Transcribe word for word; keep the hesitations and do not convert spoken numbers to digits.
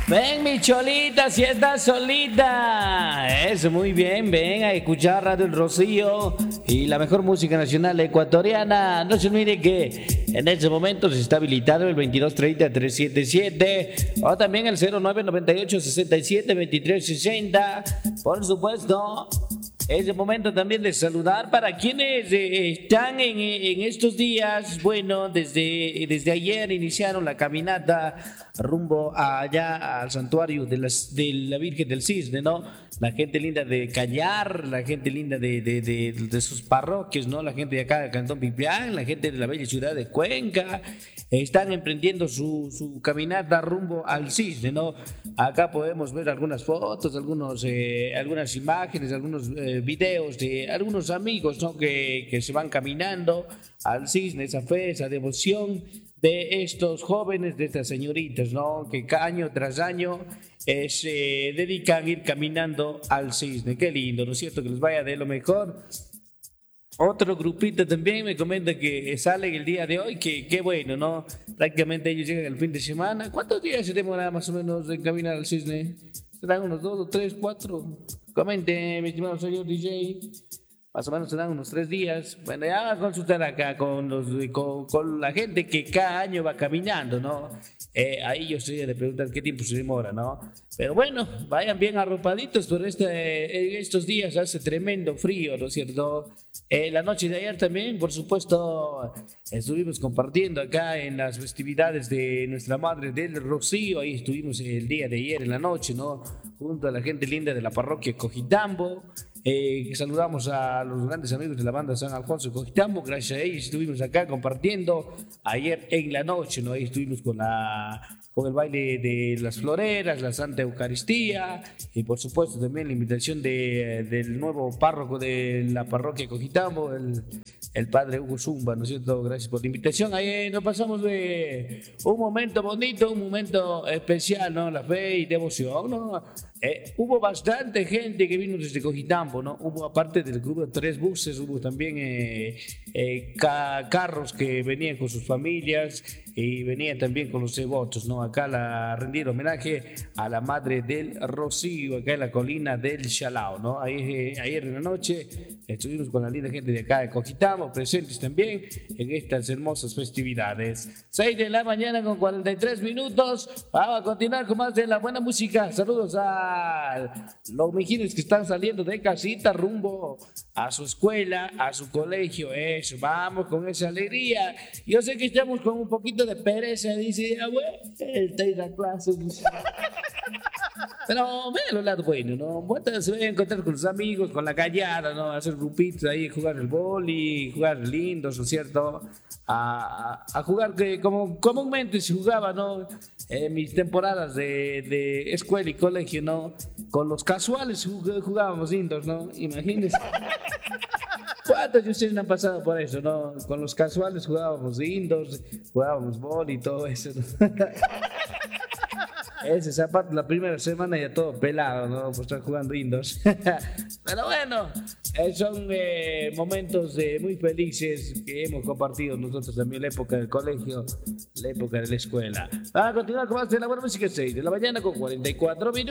Ven, mi cholita, si estás solita. Eso, muy bien. Ven a escuchar Radio El Rocío y la mejor música nacional ecuatoriana. No se olvide que en este momento se está habilitado el veintidós treinta, trescientos setenta y siete o también el cero nueve noventa y ocho, sesenta y siete, veintitrés sesenta. Por supuesto, es el momento también de saludar para quienes eh, están en, en estos días. Bueno, desde, desde ayer iniciaron la caminata rumbo allá al santuario de, las, de la Virgen del Cisne, ¿no? La gente linda de Cañar, la gente linda de, de, de, de sus parroquias, ¿no? La gente de acá de Cantón Pipián, la gente de la bella ciudad de Cuenca, están emprendiendo su, su caminata rumbo al Cisne, ¿no? Acá podemos ver algunas fotos, algunos, eh, algunas imágenes, algunos eh, videos de algunos amigos, ¿no? que, que se van caminando al Cisne, esa fe, esa devoción de estos jóvenes, de estas señoritas, ¿no? Que año tras año eh, se dedican a ir caminando al Cisne. Qué lindo, ¿no es cierto? Que les vaya de lo mejor. Otro grupito también me comenta que salen el día de hoy, que qué bueno, ¿no? Prácticamente ellos llegan el fin de semana. ¿Cuántos días se demora más o menos en caminar al Cisne? ¿Serán unos dos o tres, cuatro? Comente, mi estimado señor D J. Más o menos serán unos tres días. Bueno, ya a consultar acá con, los, con, con la gente que cada año va caminando, ¿no? Eh, ahí yo estoy de preguntar qué tiempo se demora, ¿no? Pero bueno, vayan bien arropaditos, por este, en estos días hace tremendo frío, ¿no es cierto? Eh, la noche de ayer también, por supuesto, estuvimos compartiendo acá en las festividades de nuestra Madre del Rocío. Ahí estuvimos el día de ayer en la noche, ¿no? Junto a la gente linda de la parroquia Cojitambo. Eh, saludamos a los grandes amigos de la banda San Alfonso Cojitambo. Gracias a ellos estuvimos acá compartiendo ayer en la noche, ¿no? Ahí estuvimos con, la, con el baile de las floreras, la Santa Eucaristía y por supuesto también la invitación de, del nuevo párroco de la parroquia Cojitambo, el, el padre Hugo Zumba, ¿no es cierto? Gracias por la invitación. Ahí nos pasamos de un momento bonito, un momento especial, ¿no? La fe y devoción, ¿no? Eh, hubo bastante gente que vino desde Cojitambo, ¿no? Hubo, aparte del grupo, tres buses, hubo también eh, eh, ca carros que venían con sus familias y venían también con los devotos, ¿no? Acá la rendir homenaje a la Madre del Rocío, acá en la colina del Chalao, ¿no? Ahí, eh, ayer en la noche estuvimos con la linda gente de acá de Cojitambo, presentes también en estas hermosas festividades. seis de la mañana con cuarenta y tres minutos. Vamos a continuar con más de la buena música. Saludos a los mijines que están saliendo de casita rumbo a su escuela, a su colegio. Eso, vamos con esa alegría. Yo sé que estamos con un poquito de pereza, dice, ah, bueno, está en la clase. Pero vean lo lado bueno, ¿no? Bueno, se van a encontrar con los amigos, con la gallada, ¿no? Hacer grupitos ahí, jugar el boli, jugar lindos, ¿no es cierto? A, a, a jugar que como comúnmente se jugaba, ¿no? En mis temporadas de, de escuela y colegio, ¿no? Con los casuales jugábamos lindos, ¿no? Imagínense. ¿Cuántos de ustedes han pasado por eso, no? Con los casuales jugábamos lindos, jugábamos boli y todo eso, ¿no? Ese zapato la primera semana ya todo pelado, ¿no? Por estar jugando indoors. Pero bueno, eh, son eh, momentos eh, muy felices que hemos compartido nosotros también, la época del colegio, la época de la escuela. Vamos a continuar con más de la buena música, seis de la mañana con cuarenta y cuatro minutos.